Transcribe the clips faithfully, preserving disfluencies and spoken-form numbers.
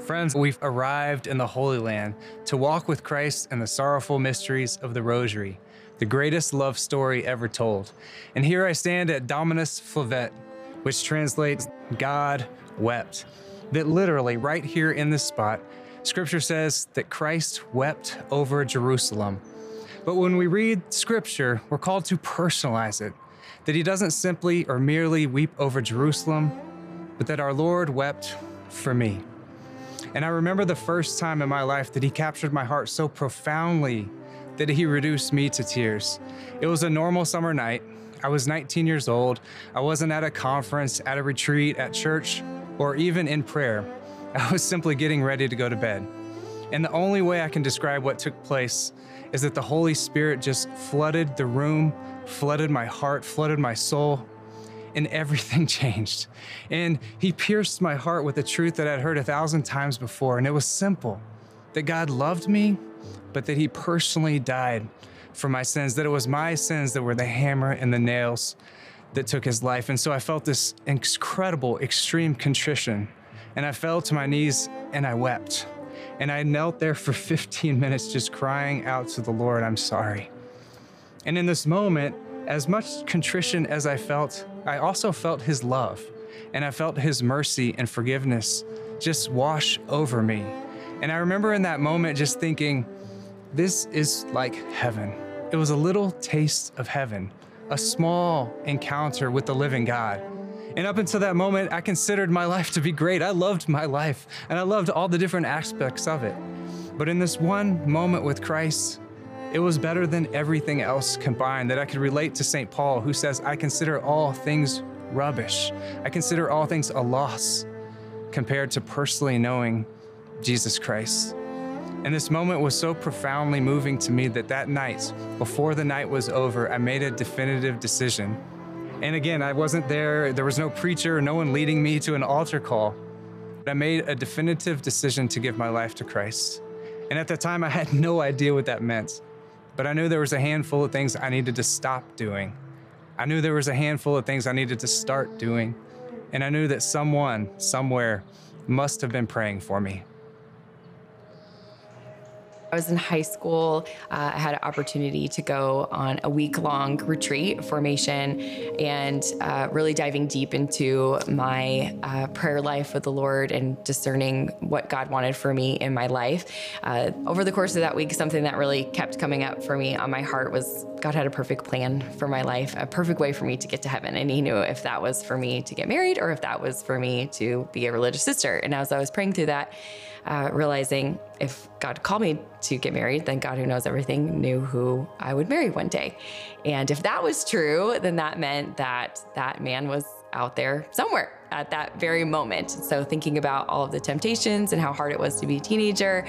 Friends, we've arrived in the Holy Land to walk with Christ in the sorrowful mysteries of the Rosary, the greatest love story ever told. And here I stand at Dominus Flavet, which translates God wept. That literally right here in this spot, Scripture says that Christ wept over Jerusalem. But when we read Scripture, we're called to personalize it, that he doesn't simply or merely weep over Jerusalem, but that our Lord wept for me. And I remember the first time in my life that he captured my heart so profoundly that he reduced me to tears. It was a normal summer night. I was nineteen years old. I wasn't at a conference, at a retreat, at church, or even in prayer. I was simply getting ready to go to bed. And the only way I can describe what took place is that the Holy Spirit just flooded the room, flooded my heart, flooded my soul, and everything changed. And he pierced my heart with a truth that I'd heard a thousand times before, and it was simple, that God loved me, but that he personally died for my sins, that it was my sins that were the hammer and the nails that took his life. And so I felt this incredible, extreme contrition, and I fell to my knees and I wept. And I knelt there for fifteen minutes just crying out to the Lord, I'm sorry. And in this moment, as much contrition as I felt, I also felt his love, and I felt his mercy and forgiveness just wash over me. And I remember in that moment just thinking, this is like heaven. It was a little taste of heaven, a small encounter with the living God. And up until that moment, I considered my life to be great. I loved my life, and I loved all the different aspects of it. But in this one moment with Christ, it was better than everything else combined, that I could relate to Saint Paul, who says, I consider all things rubbish. I consider all things a loss compared to personally knowing Jesus Christ. And this moment was so profoundly moving to me that that night, before the night was over, I made a definitive decision. And again, I wasn't there, there was no preacher, no one leading me to an altar call. But I made a definitive decision to give my life to Christ. And at the time, I had no idea what that meant. But I knew there was a handful of things I needed to stop doing. I knew there was a handful of things I needed to start doing. And I knew that someone, somewhere, must have been praying for me. I was in high school. Uh, I had an opportunity to go on a week-long retreat formation and uh, really diving deep into my uh, prayer life with the Lord and discerning what God wanted for me in my life. Uh, over the course of that week, something that really kept coming up for me on my heart was God had a perfect plan for my life, a perfect way for me to get to heaven. And he knew if that was for me to get married or if that was for me to be a religious sister. And as I was praying through that, Uh, realizing if God called me to get married, then God who knows everything knew who I would marry one day. And if that was true, then that meant that that man was out there somewhere at that very moment. So thinking about all of the temptations and how hard it was to be a teenager,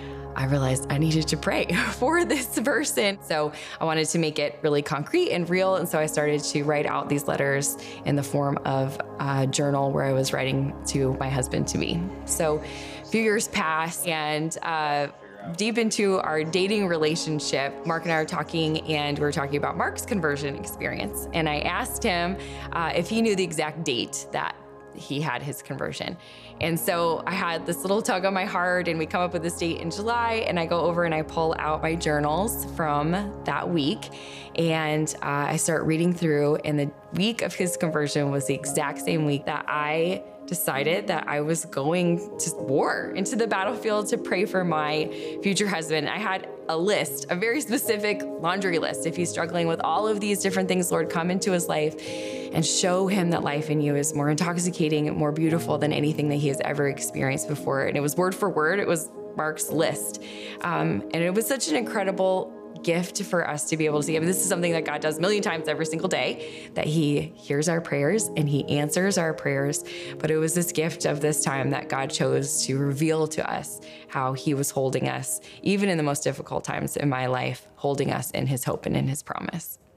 I realized I needed to pray for this person. So I wanted to make it really concrete and real. And so I started to write out these letters in the form of a journal where I was writing to my husband to be. So a few years passed, and uh, deep into our dating relationship, Mark and I were talking, and we were talking about Mark's conversion experience. And I asked him uh, if he knew the exact date that he had his conversion. And so I had this little tug on my heart, and we come up with this date in July, and I go over and I pull out my journals from that week, and uh, I start reading through, and the week of his conversion was the exact same week that I decided that I was going to war, into the battlefield to pray for my future husband. I had a list, a very specific laundry list. If he's struggling with all of these different things, Lord, come into his life and show him that life in you is more intoxicating, more beautiful than anything that he has ever experienced before. And it was word for word, it was Mark's list. Um, and it was such an incredible gift for us to be able to see. I mean, this is something that God does a million times every single day, that he hears our prayers and he answers our prayers. But it was this gift of this time that God chose to reveal to us how he was holding us, even in the most difficult times in my life, holding us in his hope and in his promise.